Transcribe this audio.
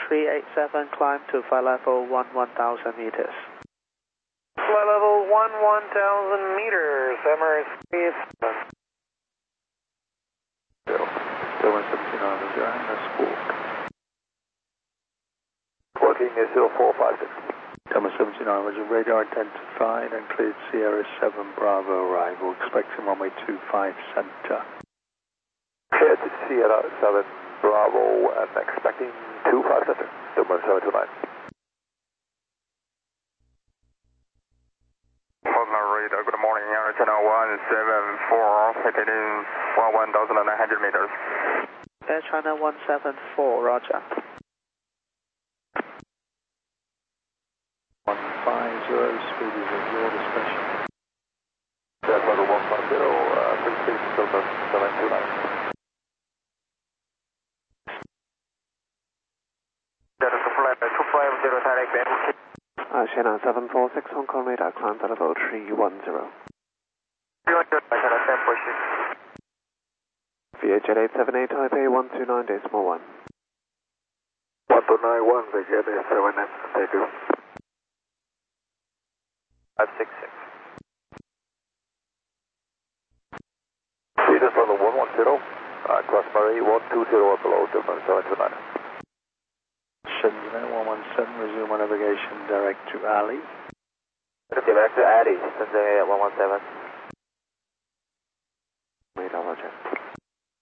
387, climb to flight level 1000 meters. Flight level 1000 meters, Emirates 37. 179, Roger, and squawk. Squawking is 0456. Thomas 79, Roger, radar identified and cleared Sierra 7 Bravo arrival, expecting runway 25 center. Cleared Sierra 7 Bravo and expecting 25 center, 1729. Radar, good morning, Air Channel 174, heading 11,900 meters. Air China 174, roger. 150, speed is at your discretion. Air China 150, free speed, 1729. That is the flight 250 direct band. China 746, Hong Kong radar, climb flight level 310. 300, China 1046. VH 878, Taipei 129.1. 1291, begin 7, thank you. 566. Speed is on the 110, cross Murray 120 or below, 1729. Shenzhen 117, resume our navigation direct to Ali. Okay, back to Addy, Shenzhen 117. Radar, roger.